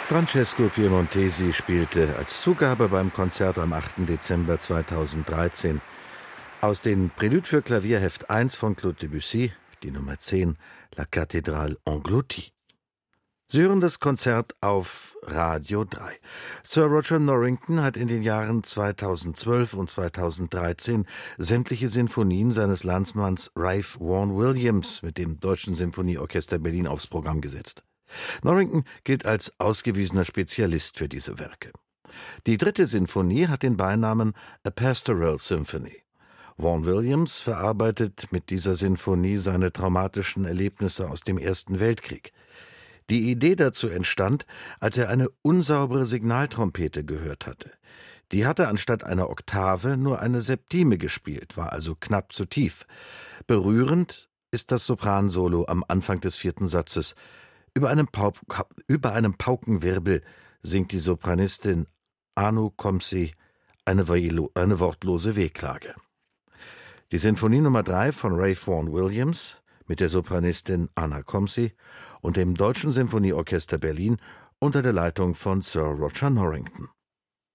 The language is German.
Francesco Piemontesi spielte als Zugabe beim Konzert am 8. Dezember 2013 aus den Prélude für Klavier Heft 1 von Claude Debussy, die Nummer 10, La Cathédrale engloutie. Sie hören das Konzert auf Radio 3. Sir Roger Norrington hat in den Jahren 2012 und 2013 sämtliche Sinfonien seines Landsmanns Ralph Vaughan Williams mit dem Deutschen Sinfonieorchester Berlin aufs Programm gesetzt. Norrington gilt als ausgewiesener Spezialist für diese Werke. Die 3. Sinfonie hat den Beinamen A Pastoral Symphony. Vaughan Williams verarbeitet mit dieser Sinfonie seine traumatischen Erlebnisse aus dem Ersten Weltkrieg. Die Idee dazu entstand, als er eine unsaubere Signaltrompete gehört hatte. Die hatte anstatt einer Oktave nur eine Septime gespielt, war also knapp zu tief. Berührend ist das Sopransolo am Anfang des 4. Satzes. Über einem Paukenwirbel singt die Sopranistin Anu Komsi eine wortlose Wehklage. Die Sinfonie Nummer 3 von Ralph Vaughan Williams mit der Sopranistin Anna Komsi und dem Deutschen Sinfonieorchester Berlin unter der Leitung von Sir Roger Norrington.